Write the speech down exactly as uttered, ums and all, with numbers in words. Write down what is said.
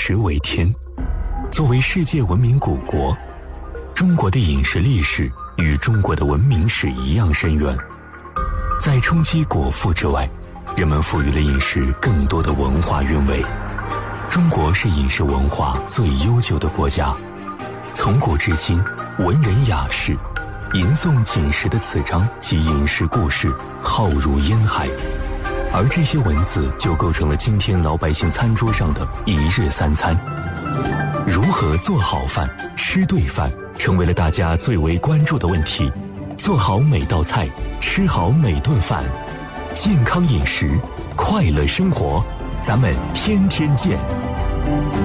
食为天。作为世界文明古国，中国的饮食历史与中国的文明史一样深远。在冲击果腹之外，人们赋予了饮食更多的文化韵味。中国是饮食文化最悠久的国家，从古至今，文人雅士吟诵饮食的词章及饮食故事浩如烟海，而这些文字就构成了今天老百姓餐桌上的一日三餐。如何做好饭、吃对饭，成为了大家最为关注的问题。做好每道菜，吃好每顿饭，健康饮食，快乐生活，咱们天天见。